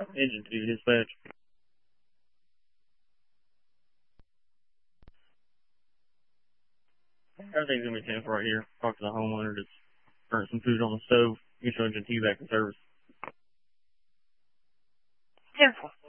Engine 2, dispatch. Everything's going to be 10 for right here. Talk to the homeowner that's burnt some food on the stove. Get your engine 2 back in service. 10-4.